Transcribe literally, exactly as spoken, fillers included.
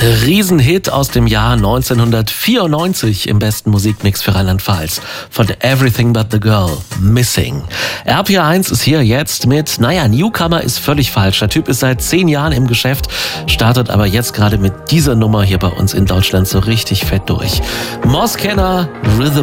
Riesenhit aus dem Jahr neunzehnhundertvierundneunzig im besten Musikmix für Rheinland-Pfalz von Everything But The Girl, Missing. R P R eins ist hier jetzt mit, naja, Newcomer ist völlig falsch. Der Typ ist seit zehn Jahren im Geschäft, startet aber jetzt gerade mit dieser Nummer hier bei uns in Deutschland so richtig fett durch. Moss Kenner, Rhythm